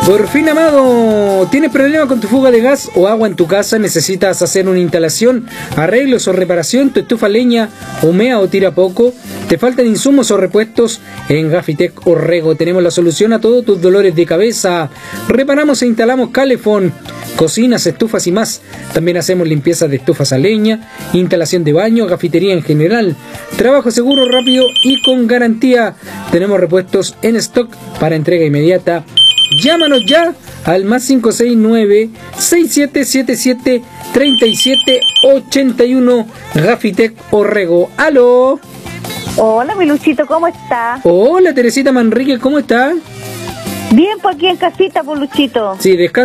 Por fin, amado, ¿tienes problema con tu fuga de gas o agua en tu casa? ¿Necesitas hacer una instalación, arreglos o reparación? ¿Tu estufa leña humea o tira poco? ¿Te faltan insumos o repuestos? En Gafitec Orrego tenemos la solución a todos tus dolores de cabeza. Reparamos e instalamos calefón, cocinas, estufas y más. También hacemos limpieza de estufas a leña, instalación de baño, gafitería en general. Trabajo seguro, rápido y con garantía. Tenemos repuestos en stock para entrega inmediata. Llámanos ya al más 569-6777-3781 Gafitec Orrego. ¡Aló! Hola, mi Luchito, ¿cómo está? Hola, Teresita Manrique, ¿cómo está? Bien, pues aquí en casita, pues Luchito. Sí, descansa.